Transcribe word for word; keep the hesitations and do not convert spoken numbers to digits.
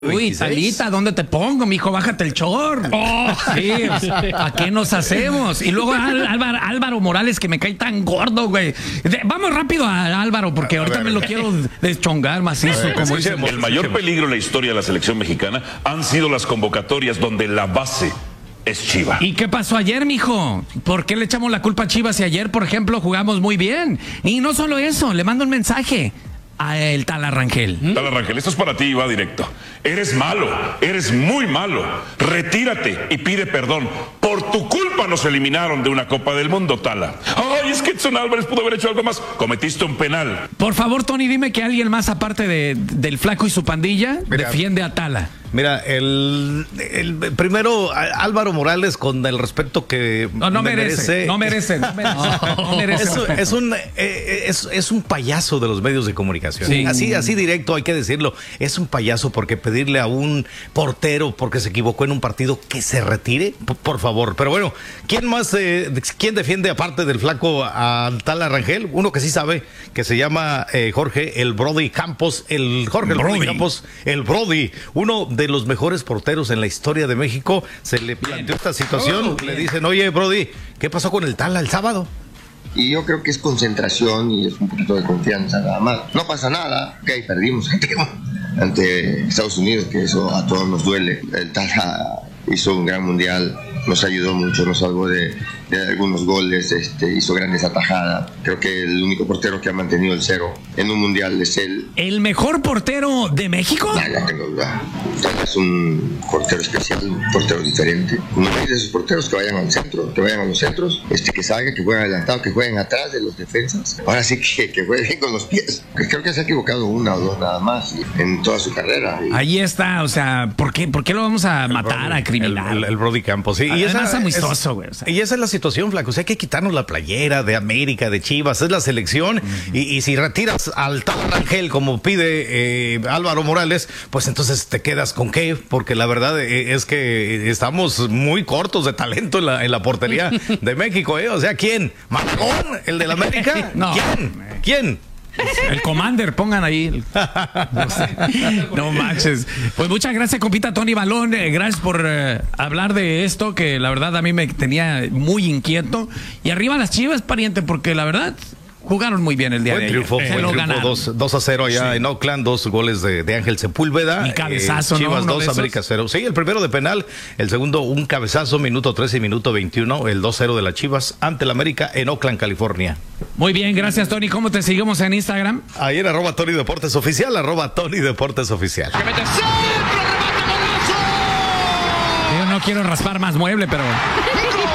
Uy, Talita, ¿dónde te pongo, mijo? Bájate el chor. Oh, sí, ¿a qué nos hacemos? Y luego Al- Álvaro, Álvaro Morales, que me cae tan gordo, güey. De- vamos rápido a Álvaro, porque ahorita ver, me lo quiero deschongar macizo. ver, Como escuchemos. dice. El mayor peligro en la historia de la selección mexicana han sido las convocatorias donde la base es Chiva. ¿Y qué pasó ayer, mijo? ¿Por qué le echamos la culpa a Chivas si ayer, por ejemplo, jugamos muy bien? Y no solo eso, le mando un mensaje a el tal Rangel. Tala Rangel, esto es para ti y va directo. Eres malo, eres muy malo. Retírate y pide perdón. Por tu culpa nos eliminaron de una Copa del Mundo, Tala. Ay, es que Edson Álvarez pudo haber hecho algo más. Cometiste un penal. Por favor, Tony, dime que alguien más, aparte de, del Flaco y su pandilla, Mira. defiende a Tala. Mira, el, el primero, Álvaro Morales, con el respeto que No, no me merece, no merece, no merece, no merece Es, respeto. es un eh, es, es un payaso de los medios de comunicación. Sí. Así así directo hay que decirlo. Es un payaso porque pedirle a un portero porque se equivocó en un partido que se retire, P- por favor. Pero bueno, ¿quién más eh, quién defiende aparte del Flaco al tal Rangel? Uno que sí sabe, que se llama eh, Jorge el Brody Campos, el Jorge el Brody, Brody. Campos, el Brody, uno de los mejores porteros en la historia de México. Se le planteó esta situación, Oh, le dicen, oye Brody, ¿qué pasó con el Tala el sábado? Y yo creo que es concentración y es un poquito de confianza nada más. No pasa nada, ok, perdimos ante, ante Estados Unidos, que eso a todos nos duele. El Tala hizo un gran mundial, nos ayudó mucho, nos salvó de, de algunos goles, este, hizo grandes atajadas. Creo que el único portero que ha mantenido el cero en un mundial es él. ¿El mejor portero de México? Ya, ya tengo duda. Tala es un portero especial, un portero diferente. No hay de esos porteros que vayan al centro, que vayan a los centros, este, que salgan, que jueguen adelantado, que jueguen atrás de los defensas. Ahora sí que, que jueguen con los pies. Creo que se ha equivocado una o dos nada más en toda su carrera. Y Ahí está, o sea, ¿por qué, por qué lo vamos a matar, a El, criminal? el- el Brody Campos, sí. Y Además, esa amistoso, es- güey, o sea. Y esa es la situación, Flaco. O sea, hay que quitarnos la playera de América, de Chivas, es la selección. y, y si retiras al tal Rangel, como pide eh, Álvaro Morales, pues entonces te quedas con qué, porque la verdad eh, es que estamos muy cortos de talento en la, en la portería de México, ¿eh? O sea, ¿quién? ¿Malagón? ¿El del América? No. ¿Quién? ¿Quién? El Commander, pongan ahí. el- No, sé. No manches. Pues muchas gracias, compita Tony Balón. Eh, Gracias por eh, hablar de esto, que la verdad a mí me tenía muy inquieto. Y arriba las Chivas, pariente, porque la verdad jugaron muy bien el día Buen de triunfo, ayer. Se buen lo triunfo, ganaron. dos, dos a cero allá Sí. en Oakland, dos goles de, de Ángel Sepúlveda. Y cabezazo, ¿no? Chivas Uno dos, de esos. América cero. Sí, el primero de penal, el segundo un cabezazo, minuto trece y minuto veintiuno, el dos cero de las Chivas ante el América en Oakland, California. Muy bien, gracias, Tony. ¿Cómo te seguimos en Instagram? Ahí en arroba Tony Deportes Oficial, arroba Tony Deportes Oficial. Yo no quiero raspar más mueble, pero